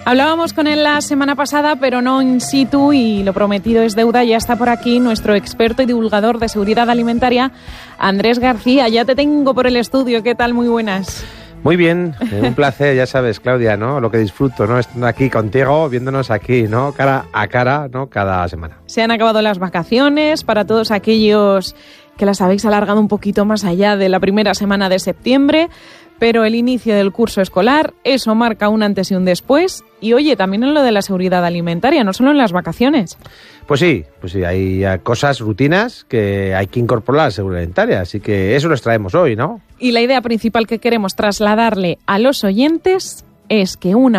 Hablábamos con él la semana pasada, pero no in situ, y lo prometido es deuda. Ya está por aquí nuestro experto y divulgador de seguridad alimentaria, Andrés García. Ya te tengo por el estudio. ¿Qué tal? Muy buenas. Muy bien, un placer, ya sabes, Claudia, ¿no? Lo que disfruto, ¿no? Estando aquí contigo, viéndonos aquí, ¿no? Cara a cara, ¿no? Cada semana. Se han acabado las vacaciones para todos aquellos que las habéis alargado un poquito más allá de la primera semana de septiembre, pero el inicio del curso escolar, eso marca un antes y un después. Y oye, también en lo de la seguridad alimentaria, no solo en las vacaciones. Pues sí, hay cosas, rutinas que hay que incorporar a la seguridad alimentaria, así que eso nos traemos hoy, ¿no? Y la idea principal que queremos trasladarle a los oyentes es que una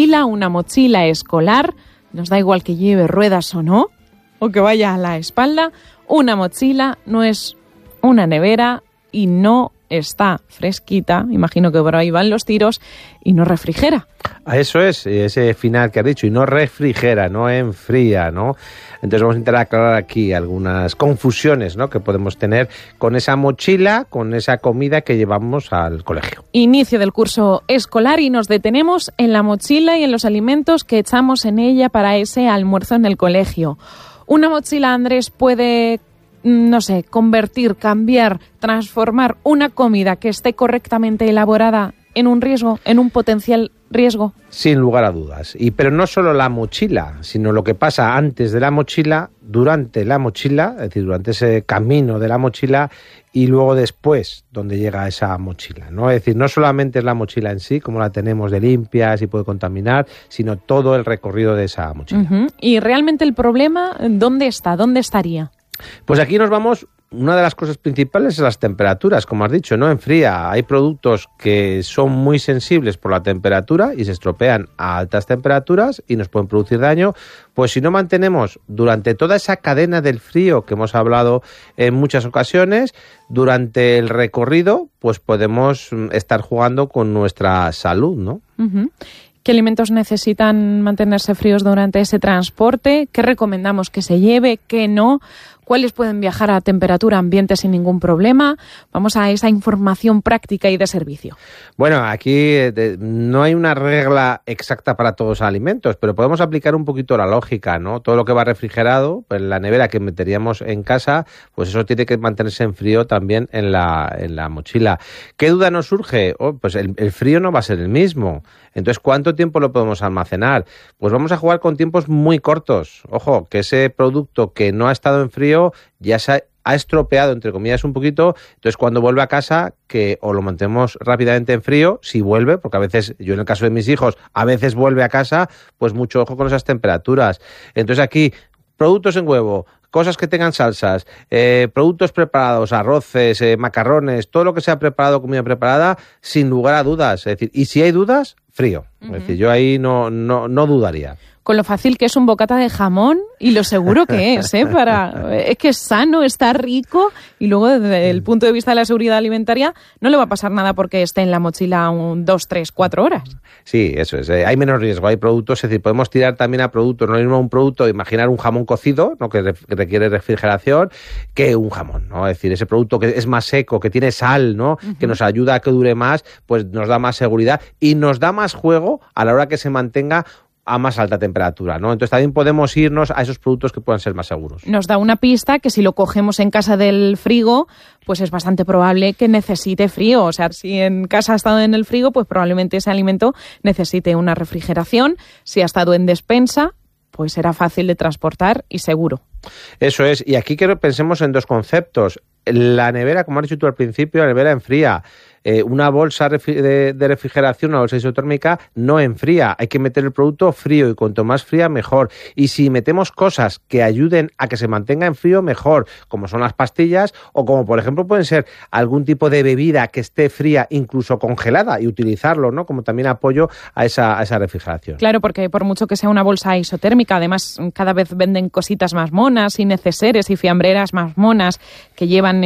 mochila escolar, nos da igual que lleve ruedas o no, o que vaya a la espalda, una mochila no es una nevera y no está fresquita, imagino que por ahí van los tiros, y no refrigera. A eso es, ese final que has dicho, y no refrigera, no enfría, ¿no? Entonces vamos a intentar aclarar aquí algunas confusiones, ¿no?, que podemos tener con esa mochila, con esa comida que llevamos al colegio. Inicio del curso escolar y nos detenemos en la mochila y en los alimentos que echamos en ella para ese almuerzo en el colegio. Una mochila, Andrés, puede, no sé, convertir, cambiar, transformar una comida que esté correctamente elaborada en un riesgo, en un potencial riesgo. Sin lugar a dudas. Pero no solo la mochila, sino lo que pasa antes de la mochila, durante la mochila, es decir, durante ese camino de la mochila y luego después, donde llega esa mochila, ¿no? Es decir, no solamente es la mochila en sí, como la tenemos de limpia, si puede contaminar, sino todo el recorrido de esa mochila. Uh-huh. Y realmente el problema, ¿dónde está? ¿Dónde estaría? Pues aquí nos vamos. Una de las cosas principales es las temperaturas, como has dicho, no enfría. Hay productos que son muy sensibles por la temperatura y se estropean a altas temperaturas y nos pueden producir daño. Pues si no mantenemos durante toda esa cadena del frío que hemos hablado en muchas ocasiones, durante el recorrido, pues podemos estar jugando con nuestra salud, ¿no? Uh-huh. ¿Qué alimentos necesitan mantenerse fríos durante ese transporte? ¿Qué recomendamos que se lleve? ¿Qué no? ¿Cuáles pueden viajar a temperatura ambiente sin ningún problema? Vamos a esa información práctica y de servicio. Bueno, aquí no hay una regla exacta para todos los alimentos, pero podemos aplicar un poquito la lógica, ¿no? Todo lo que va refrigerado, pues la nevera que meteríamos en casa, pues eso tiene que mantenerse en frío también en la mochila. ¿Qué duda nos surge? Pues el frío no va a ser el mismo. Entonces, ¿cuánto tiempo lo podemos almacenar? Pues vamos a jugar con tiempos muy cortos. Ojo, que ese producto que no ha estado en frío ya se ha estropeado, entre comillas, un poquito. Entonces, cuando vuelve a casa, que o lo mantenemos rápidamente en frío, si vuelve, porque a veces, yo en el caso de mis hijos, a veces vuelve a casa, pues mucho ojo con esas temperaturas. Entonces, aquí, productos en huevo, cosas que tengan salsas, productos preparados, arroces, macarrones, todo lo que sea preparado, comida preparada, sin lugar a dudas. Es decir, y si hay dudas, frío. Uh-huh. Es decir, yo ahí no dudaría. Con lo fácil que es un bocata de jamón y lo seguro que es, es que es sano, está rico, y luego desde el punto de vista de la seguridad alimentaria no le va a pasar nada porque esté en la mochila 2, 3, 4 horas. Sí, eso es. Hay menos riesgo, hay productos, es decir, podemos tirar también a productos, no es mismo un producto, imaginar un jamón cocido, ¿no?, que requiere refrigeración, que un jamón, ¿no? Es decir, ese producto que es más seco, que tiene sal, ¿no?, uh-huh, que nos ayuda a que dure más, pues nos da más seguridad y nos da más juego a la hora que se mantenga a más alta temperatura, ¿no? Entonces también podemos irnos a esos productos que puedan ser más seguros. Nos da una pista que si lo cogemos en casa del frigo, pues es bastante probable que necesite frío. O sea, si en casa ha estado en el frigo, pues probablemente ese alimento necesite una refrigeración. Si ha estado en despensa, pues será fácil de transportar y seguro. Eso es. Y aquí quiero que pensemos en dos conceptos. La nevera, como has dicho tú al principio, la nevera enfría. Una bolsa de refrigeración, una bolsa isotérmica, no enfría. Hay que meter el producto frío y cuanto más fría, mejor. Y si metemos cosas que ayuden a que se mantenga en frío, mejor, como son las pastillas o como, por ejemplo, pueden ser algún tipo de bebida que esté fría, incluso congelada, y utilizarlo, ¿no?, como también apoyo a esa refrigeración. Claro, porque por mucho que sea una bolsa isotérmica, además cada vez venden cositas más monas y neceseres y fiambreras más monas que llevan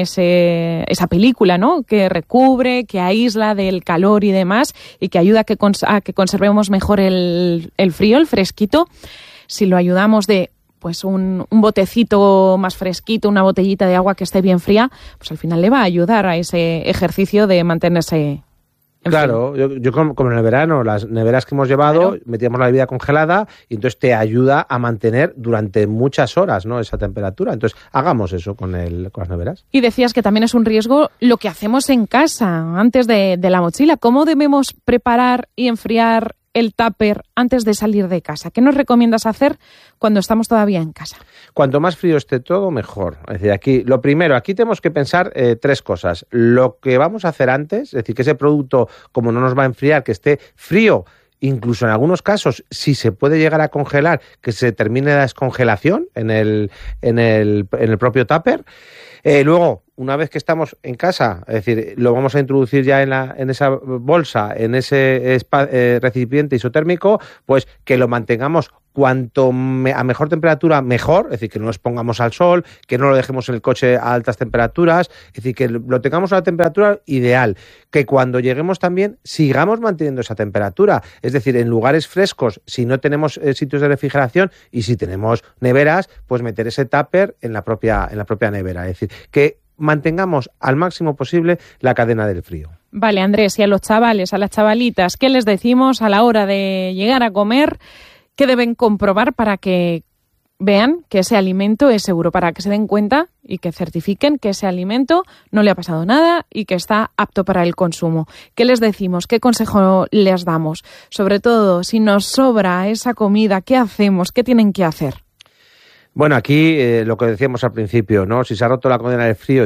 esa película, ¿no?, que recubre, que aísla del calor y demás, y que ayuda a que conservemos mejor el frío, el fresquito. Si lo ayudamos de pues un botecito más fresquito, una botellita de agua que esté bien fría, pues al final le va a ayudar a ese ejercicio de mantenerse Claro, yo como en el verano, las neveras que hemos llevado, metíamos la bebida congelada y entonces te ayuda a mantener durante muchas horas, ¿no?, esa temperatura. Entonces, hagamos eso con las neveras. Y decías que también es un riesgo lo que hacemos en casa, antes de la mochila. ¿Cómo debemos preparar y enfriar el tupper antes de salir de casa? ¿Qué nos recomiendas hacer cuando estamos todavía en casa? Cuanto más frío esté todo, mejor. Es decir, lo primero, aquí tenemos que pensar 3 cosas. Lo que vamos a hacer antes, es decir, que ese producto, como no nos va a enfriar, que esté frío, incluso en algunos casos, si se puede llegar a congelar, que se termine la descongelación en el propio tupper. Luego, una vez que estamos en casa, es decir, lo vamos a introducir ya en esa bolsa, en ese recipiente isotérmico, pues que lo mantengamos a mejor temperatura, mejor, es decir, que no nos pongamos al sol, que no lo dejemos en el coche a altas temperaturas, es decir, que lo tengamos a la temperatura ideal, que cuando lleguemos también sigamos manteniendo esa temperatura, es decir, en lugares frescos, si no tenemos sitios de refrigeración y si tenemos neveras, pues meter ese tupper en la propia nevera, es decir, que mantengamos al máximo posible la cadena del frío. Vale, Andrés, y a los chavales, a las chavalitas, ¿qué les decimos a la hora de llegar a comer? ¿Qué deben comprobar para que vean que ese alimento es seguro, para que se den cuenta y que certifiquen que ese alimento no le ha pasado nada y que está apto para el consumo? ¿Qué les decimos? ¿Qué consejo les damos? Sobre todo, si nos sobra esa comida, ¿qué hacemos? ¿Qué tienen que hacer? Bueno, aquí lo que decíamos al principio, ¿no? Si se ha roto la cadena del frío